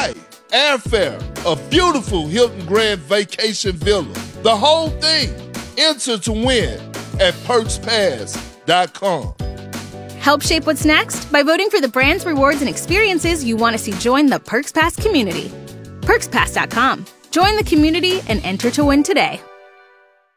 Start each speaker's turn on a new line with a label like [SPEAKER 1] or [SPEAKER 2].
[SPEAKER 1] flight, airfare, a beautiful Hilton Grand Vacation Villa. The whole thing. Enter to win at PerksPass.com.
[SPEAKER 2] Help shape what's next by voting for the brands, rewards, and experiences you want to see join the Perks Pass community. PerksPass.com. Join the community and enter to win today.